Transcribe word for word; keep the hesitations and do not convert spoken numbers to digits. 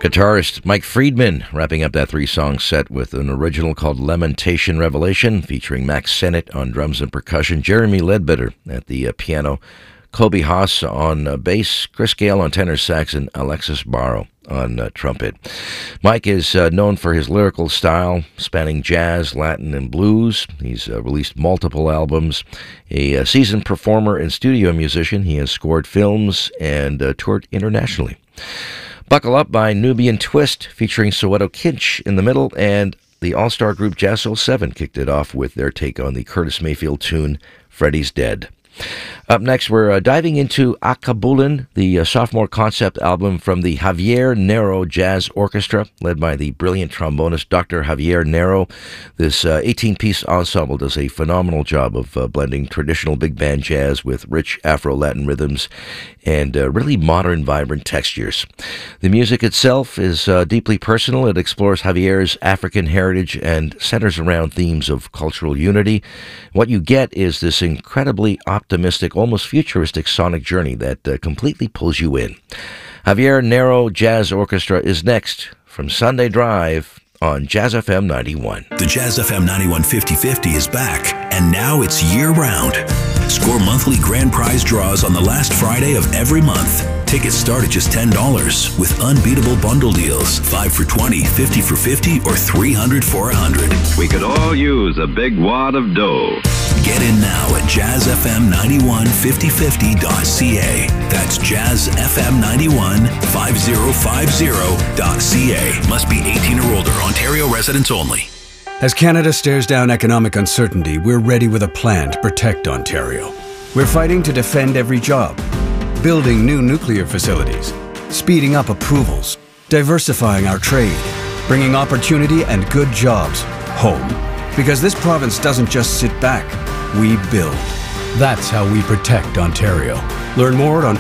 Guitarist Mike Friedman wrapping up that three-song set with an original called Lamentation Revelation, featuring Max Sennett on drums and percussion, Jeremy Ledbetter at the uh, piano, Kobe Haas on uh, bass, Chris Gale on tenor sax, and Alexis Barrow on uh, trumpet. Mike is uh, known for his lyrical style, spanning jazz, Latin, and blues. He's uh, released multiple albums. A, a seasoned performer and studio musician, he has scored films and uh, toured internationally. Buckle Up by Nubian Twist, featuring Soweto Kinch in the middle, and the all-star group Jazz oh seven kicked it off with their take on the Curtis Mayfield tune, Freddy's Dead. Up next, we're uh, diving into Akabulin, the uh, sophomore concept album from the Javier Nero Jazz Orchestra, led by the brilliant trombonist Doctor Javier Nero. This uh, eighteen-piece ensemble does a phenomenal job of uh, blending traditional big band jazz with rich Afro-Latin rhythms and uh, really modern, vibrant textures. The music itself is uh, deeply personal. It explores Javier's African heritage and centers around themes of cultural unity. What you get is this incredibly optimistic, almost futuristic sonic journey that uh, completely pulls you in. Javier Nero Jazz Orchestra is next from Sunday Drive on Jazz F M ninety-one. The Jazz F M ninety-one fifty fifty is back, and now it's year-round. Score monthly grand prize draws on the last Friday of every month. Tickets start at just ten dollars with unbeatable bundle deals. five for twenty, fifty for fifty, or three hundred for one hundred. We could all use a big wad of dough. Get in now at jazz f m ninety-one fifty fifty dot c a. That's jazz f m ninety-one fifty fifty dot c a. Must be eighteen or older. Ontario residents only. As Canada stares down economic uncertainty, we're ready with a plan to protect Ontario. We're fighting to defend every job, building new nuclear facilities, speeding up approvals, diversifying our trade, bringing opportunity and good jobs home. Because this province doesn't just sit back, we build. That's how we protect Ontario. Learn more at